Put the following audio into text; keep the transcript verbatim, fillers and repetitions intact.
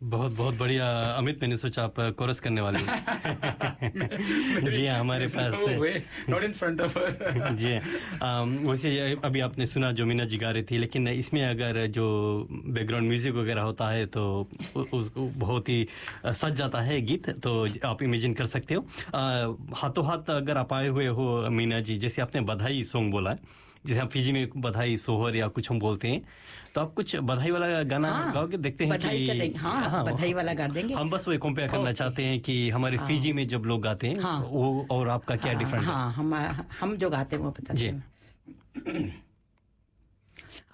बहुत बहुत बढ़िया अमित, मैंने सोचा आप कोरस करने वाले हैं। जी हाँ, हमारे पास नॉट इन फ्रंट ऑफ जी हाँ। वैसे अभी आपने सुना जो मीना जी गा रही थी, लेकिन इसमें अगर जो बैकग्राउंड म्यूजिक वगैरह होता है तो उसको बहुत ही सज जाता है गीत, तो आप इमेजिन कर सकते हो। हाथों हाथ अगर आप आए हुए हो मीना जी, जैसे आपने बधाई सॉन्ग बोला है, जैसे हम फिजी में बधाई सोहर या कुछ हम बोलते हैं, तो आप कुछ बधाई वाला गाना हाँ, गाओगे? देखते हैं कि हाँ, हाँ, बधाई वाला गा देंगे। हम बस वो कंपेयर करना चाहते हैं कि हमारे हाँ, फिजी में जब लोग गाते हैं हाँ, वो और आपका क्या डिफरेंट हाँ, है? हाँ, हम हम जो गाते हैं वो बताते हैं।